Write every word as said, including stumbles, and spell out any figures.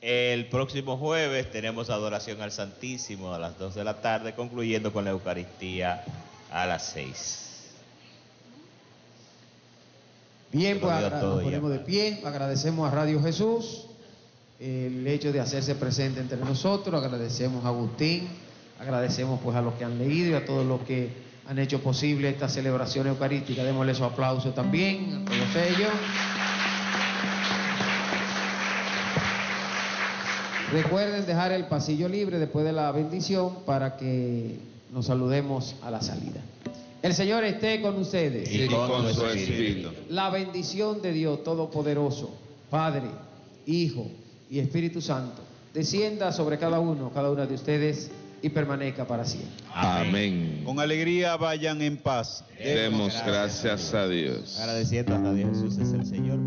El próximo jueves tenemos adoración al Santísimo a las dos de la tarde, concluyendo con la Eucaristía a las seis. Bien, pues agra- nos ponemos de pie, agradecemos a Radio Jesús el hecho de hacerse presente entre nosotros, agradecemos a Agustín, agradecemos pues a los que han leído y a todos los que han hecho posible esta celebración eucarística. Démosle su aplauso también a todos ellos. Recuerden dejar el pasillo libre después de la bendición para que nos saludemos a la salida. El Señor esté con ustedes. Y con su espíritu. La bendición de Dios Todopoderoso, Padre, Hijo y Espíritu Santo, descienda sobre cada uno, cada una de ustedes y permanezca para siempre. Amén. Con alegría vayan en paz. Demos gracias a Dios. Agradeciendo a Radio Jesús es el Señor.